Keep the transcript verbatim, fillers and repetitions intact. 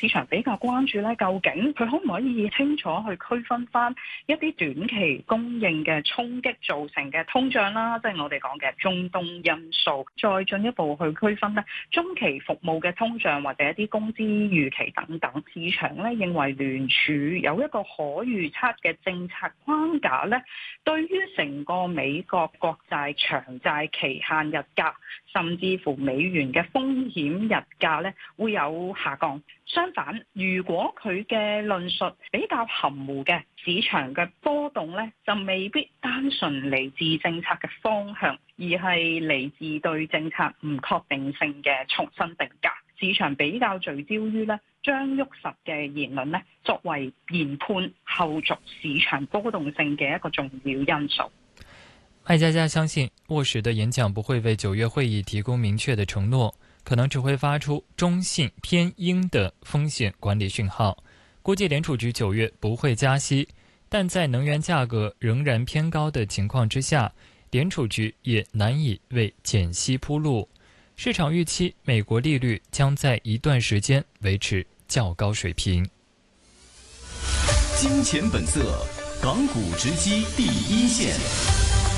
市場比較關注咧，究竟佢可唔可以清楚去區分翻一啲短期供應嘅衝擊造成嘅通脹啦，即係我哋講嘅中東因素，再進一步去區分咧中期服務嘅通脹或者一啲工資預期等等。市場咧認為聯儲有一個可預測嘅政策框架咧，對於成個美國國債長債期限日價，甚至乎美元嘅風險日價咧會有下降。相反，如果佢嘅論述比較含糊嘅，市場嘅波動咧就未必單純嚟自政策嘅方向，而係嚟自對政策唔確定性嘅重新定價。市場比較聚焦於咧將喐實嘅言論咧作為研判後續市場波動性嘅一個重要因素。 艾佳佳相信沃什的演講不會為九月會議提供明確的承諾，可能只會發出中性偏鷹的風險管理訊號。估計聯儲局九月不會加息，但在能源價格仍然偏高的情況之下，聯儲局也難以為減息鋪路。市場預期美國利率將在一段時間維持較高水平。 金錢本色，港股直擊第一線。